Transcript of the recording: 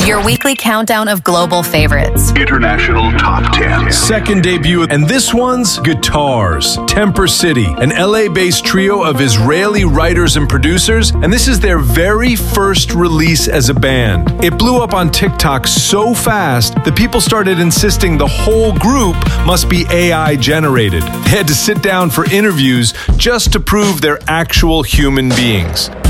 Your weekly countdown of global favorites. International Top 10. Second debut, and this one's Guitars. Temper City, an LA-based trio of Israeli writers and producers, and this is their very first release as a band. It blew up on TikTok so fast that people started insisting the whole group must be AI generated. They had to sit down for interviews just to prove they're actual human beings.